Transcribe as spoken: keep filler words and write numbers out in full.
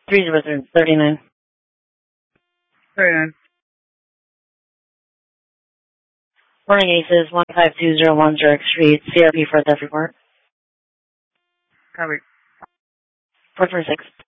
three zero three nine. thirty-nine. Morning Aces, one five two zero one Zurich Street, C R P for theft report. Copy. four three six.